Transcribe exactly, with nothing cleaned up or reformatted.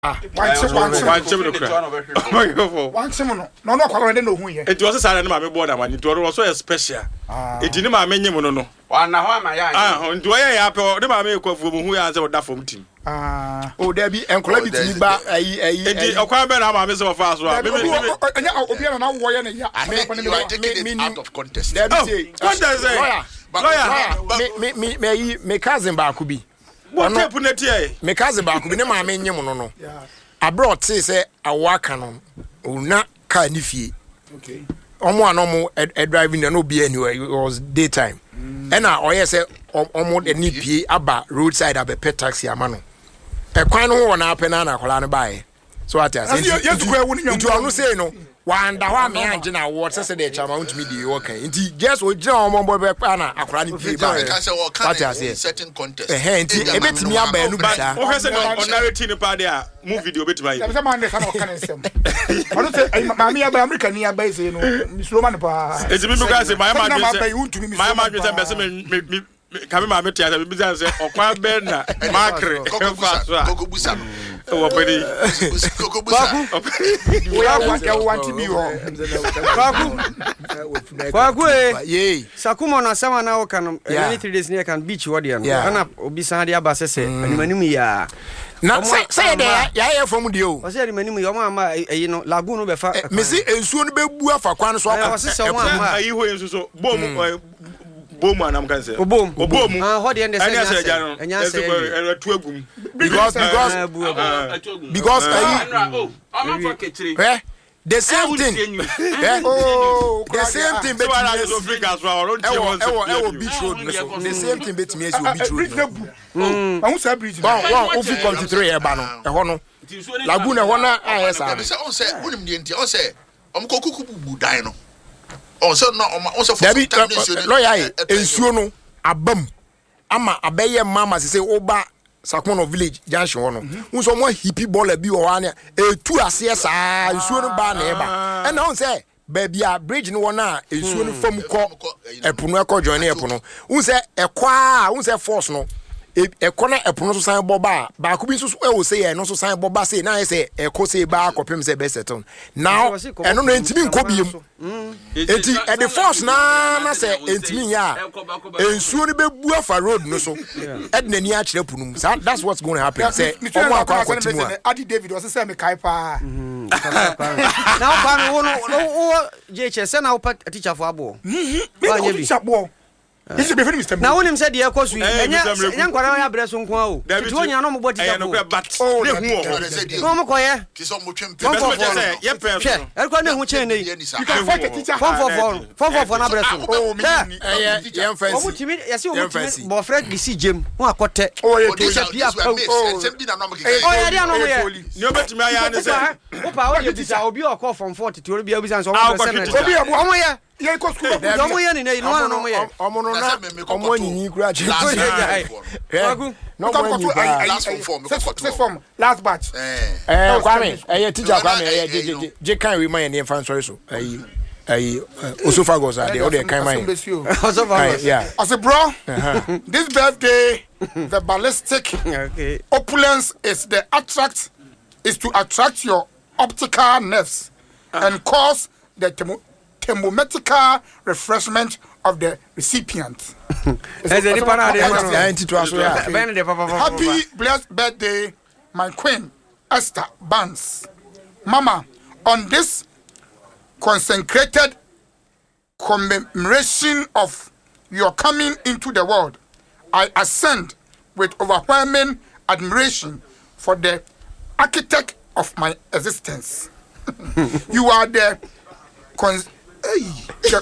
One chim, one chim, one chim, one chim. No, no, I don't know who you. It was a silent mammy born. It was also a special. It didn't my menu mono. One now, my ah, and do I apple the mammy who answered that from team. Ah, oh, there be and collect it by a acquire mammy so fast. I mean, out of contest. Me, me, me, me cousin Bakubi. What happened at ye? Me cousin Bakubi, no, my menu mono. I brought say a wacanon, or not kind of fee. Okay. Almost normal at driving and no be anywhere. It was daytime. And I always say, almost a nippy about roadside of a pet taxi, a man. A quite one up and an colana by. So I tell you, you are say no. One da wa me anje na wo se se de chama untimi di wo kan nti just o jira o mo be pa na akora ni bi ba certain contest eh nti e betimi aba anu bisa o hese no narrative ni pa de a move video betimi ayi se man de kan o kan nsem o no say ma me aba America ni aba ise no ni slow man pa e jibi buka say my man say my man say be say me kame ma me tia say bi say okwa be na makre koko busa no o pedi koko busa we are want you want to be wrong kwaku kwaku eh sakuma na sama na oka no any three days near can beach wodi no ana obi san de aba sese animanim ya na say say de ya ya from de o o say animanim yo ma ma eyi no lagoon no be fa me say ensuo no be bu afa kwan so aka ayi ho enso so bom bom anam kan say obom obom ah ho de ndese anya say anya say enu atu agum because because because oh am for ketri eh the same thing eh oh the same thing bet me Africa as well don't you want to beach road the same thing bet me as beach road mm I want say bridge one one ofi come three e ba no e ho no lagoon e ho na ah say on say unim de nti on say om ko kuku bu dan no on say no on say for lawyer ensuo no abam ama abeye mama say oba Sakono village junction no unso mo hippie baller bi o ania etu ase saa ensuo no ba na e ba e na on say baby a bridge no wona ensuo no fam ko epono e ko join epono un say ekwa un say force no ekona epono so san boba ba ko bi so e wo say e no so san boba say na say e ko say ba ko pem say be settle now e no no entimi nko biem enti e the force na na say entimi ya ensuo no be bu afa road no so e de nani a kire punum that's what's going to happen say omo akwa continue Adi David was say me kai pa now pa no no J H S na opa teacher for abo mhm me teacher bo this is before Mister Now when him said the course we enya enya kwara ya breso nko a o ti wonya no mo body ya no but ne hu no mo koye ti so mo twem twem ye pe so e ko ne hu chen nei you can fight the teacher four four four four four four na breso oh me eh ye fancy o mutimi ya se o mutimi bo fred bi si jem hu akote oh ye teacher bia pa o sem bi na no mo keke oh ya dia no mo ye ni obetimi aya ne se o pa o ye teacher obi o call from forty to obi abi san so o obi o mo ye ye ko school do mo ye ni nei no no mo ye omo no na omo nyinyi kura chi kwaku no come to last form six form last batch eh kwame eh teacher kwame eh je je kan we man e fan sorry so eh eh osophagus ade o de kan man osophagus yeah I say bro this birthday the ballistic okay opulence is the attract is to attract your optical nerves and cause the thermometrical refreshment of the recipient. Happy blessed birthday, my queen, Esther Barnes. Mama, on this consecrated commemoration of your coming into the world, I ascend with overwhelming admiration for the architect of my existence. You are the Cons- hey,